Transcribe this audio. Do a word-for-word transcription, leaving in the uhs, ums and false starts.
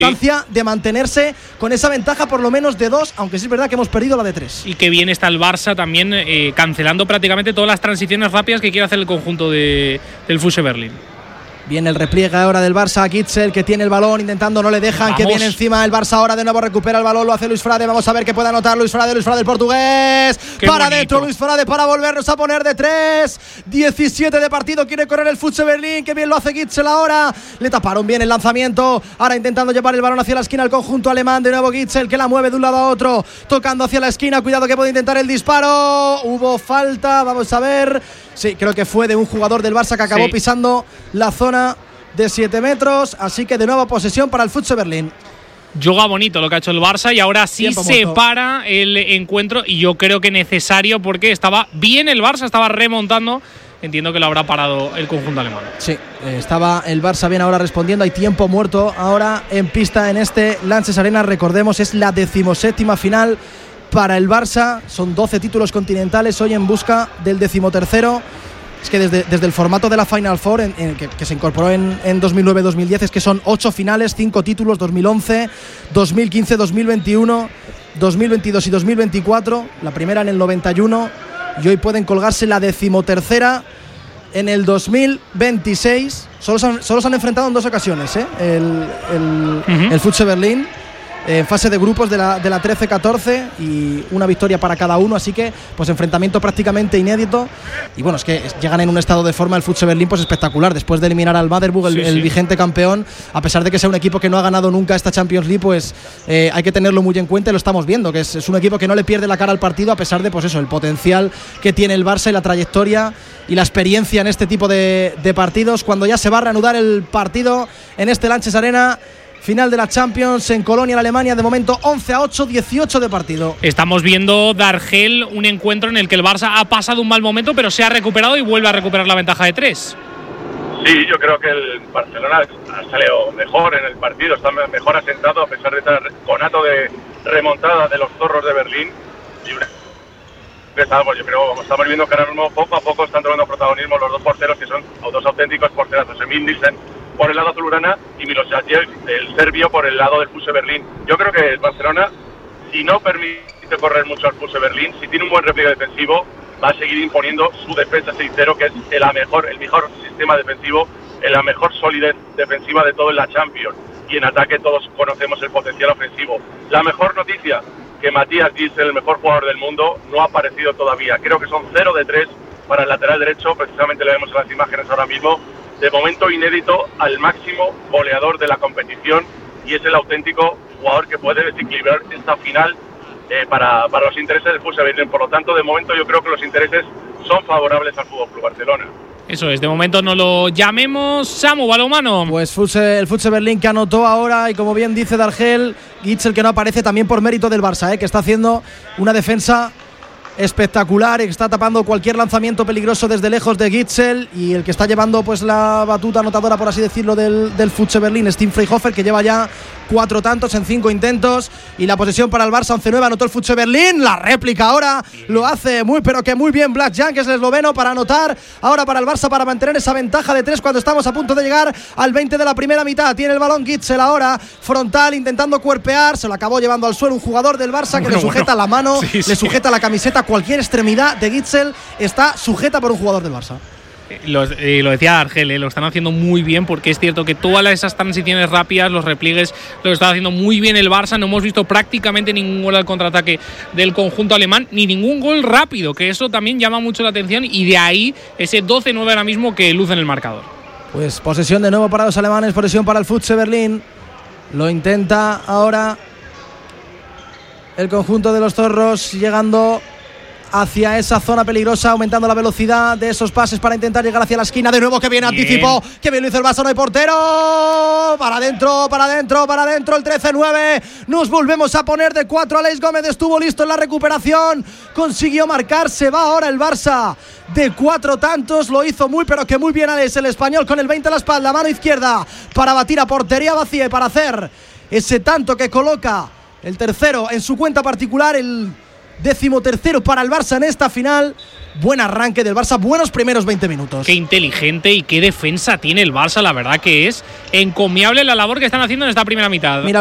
importancia de mantenerse con esa ventaja por lo menos de dos, aunque sí es verdad que hemos perdido la de tres. Y que bien está el Barça también eh, cancelando prácticamente todas las transiciones rápidas que quiere hacer el conjunto de, del F U S Berlín. Viene el repliegue ahora del Barça, Gitzel que tiene el balón, intentando, no le dejan, Vamos. que viene encima el Barça ahora, de nuevo recupera el balón, lo hace Luis Frade, vamos a ver qué puede anotar Luis Frade, Luis Frade el portugués, qué para adentro Luis Frade para volvernos a poner de tres, diecisiete de partido, quiere correr el F U S Berlín, que bien lo hace Gitzel ahora, le taparon bien el lanzamiento, ahora intentando llevar el balón hacia la esquina al conjunto alemán, de nuevo Gitzel que la mueve de un lado a otro, tocando hacia la esquina, cuidado que puede intentar el disparo, hubo falta, vamos a ver, sí, creo que fue de un jugador del Barça que acabó sí. pisando la zona de siete metros, así que de nuevo posesión para el F U S Berlín. Yoga bonito lo que ha hecho el Barça y ahora sí Tiempo se muerto. para el encuentro y yo creo que necesario porque estaba bien el Barça, estaba remontando. Entiendo que lo habrá parado el conjunto alemán. Sí, eh, estaba el Barça bien ahora respondiendo. Hay tiempo muerto ahora en pista en este Lanxess Arena. Recordemos, es la decimoséptima final para el Barça. Son doce títulos continentales hoy en busca del decimotercero. Es que desde, desde el formato de la Final Four en, en, que, que se incorporó en, en dos mil nueve dos mil diez, es que son ocho finales, cinco títulos, dos mil once, dos mil quince, dos mil veintiuno, dos mil veintidós y dos mil veinticuatro, la primera en el noventa y uno, y hoy pueden colgarse la decimotercera en el dos mil veintiséis. Solo se han, solo se han enfrentado en dos ocasiones, ¿eh? el, el, uh-huh. el F U S Berlín en fase de grupos de la, de la trece catorce y una victoria para cada uno, así que pues enfrentamiento prácticamente inédito y bueno, es que llegan en un estado de forma el F U S Berlín pues espectacular, después de eliminar al Maderburg, el, sí, el sí. vigente campeón, a pesar de que sea un equipo que no ha ganado nunca esta Champions League, pues eh, hay que tenerlo muy en cuenta y lo estamos viendo, que es, es un equipo que no le pierde la cara al partido a pesar de pues eso, el potencial que tiene el Barça y la trayectoria y la experiencia en este tipo de, de partidos. Cuando ya se va a reanudar el partido en este Lanxess Arena, final de la Champions en Colonia, en Alemania, de momento once a ocho, dieciocho de partido. Estamos viendo, Dargel, un encuentro en el que el Barça ha pasado un mal momento, pero se ha recuperado y vuelve a recuperar la ventaja de tres. Sí, yo creo que el Barcelona ha salido mejor en el partido, está mejor asentado a pesar de estar conato de remontada de los zorros de Berlín. Y estamos, yo creo, como estamos viendo que ahora mismo poco a poco están tomando protagonismo los dos porteros, que son dos auténticos porterazos, Emil Nielsen por el lado azulgrana y Milošević, el serbio, por el lado del F U S Berlín. Yo creo que el Barcelona, si no permite correr mucho al F U S Berlín, si tiene un buen repliegue defensivo, va a seguir imponiendo su defensa seis cero, que es el mejor, el mejor sistema defensivo, la mejor solidez defensiva de todo en la Champions. Y en ataque todos conocemos el potencial ofensivo. La mejor noticia, que Matías Gitzel, el mejor jugador del mundo, no ha aparecido todavía. Creo que son cero de tres para el lateral derecho, precisamente lo vemos en las imágenes ahora mismo. De momento inédito al máximo goleador de la competición y es el auténtico jugador que puede desequilibrar esta final eh, para, para los intereses del F U S Berlín. Por lo tanto, de momento yo creo que los intereses son favorables al F C Barcelona. Eso es, de momento no lo llamemos. Samu, balonmano. Pues Fuse, el F C Berlín que anotó ahora y como bien dice Dargel, Gitzel que no aparece también por mérito del Barça, eh, que está haciendo una defensa espectacular y que está tapando cualquier lanzamiento peligroso desde lejos de Gitzel, y el que está llevando pues la batuta anotadora, por así decirlo, del, del F C Berlín, Stijn Freyhofer, que lleva ya cuatro tantos en cinco intentos, y la posesión para el Barça, once nueve, anotó el F C Berlín, la réplica ahora lo hace muy pero que muy bien Black Jan, que es el esloveno, para anotar ahora para el Barça, para mantener esa ventaja de tres cuando estamos a punto de llegar al veinte de la primera mitad. Tiene el balón Gitzel ahora, frontal, intentando cuerpear, se lo acabó llevando al suelo un jugador del Barça que bueno, le sujeta bueno. la mano, sí, sí. le sujeta la camiseta, cualquier extremidad de Gitzel está sujeta por un jugador del Barça. Lo, eh, lo decía Argel, eh, lo están haciendo muy bien, porque es cierto que todas esas transiciones rápidas, los repliegues, lo está haciendo muy bien el Barça. No hemos visto prácticamente ningún gol al contraataque del conjunto alemán, ni ningún gol rápido, que eso también llama mucho la atención, y de ahí ese doce nueve ahora mismo que luce en el marcador. Pues posesión de nuevo para los alemanes, posesión para el F C Berlín. Lo intenta ahora el conjunto de los zorros, llegando hacia esa zona peligrosa, aumentando la velocidad de esos pases para intentar llegar hacia la esquina. De nuevo que bien, bien. anticipó, que bien lo hizo el Barça, no hay portero. Para adentro, para adentro, para adentro, el trece nueve. Nos volvemos a poner de cuatro. Aleix Gómez estuvo listo en la recuperación, consiguió marcar, se va ahora el Barça de cuatro tantos, lo hizo muy pero que muy bien Aleix, el español, con el veinte a la espalda, mano izquierda para batir a portería vacía y para hacer ese tanto que coloca el tercero en su cuenta particular. El Decimotercero para el Barça en esta final. Buen arranque del Barça, buenos primeros veinte minutos. Qué inteligente y qué defensa tiene el Barça, la verdad que es encomiable la labor que están haciendo en esta primera mitad. Mira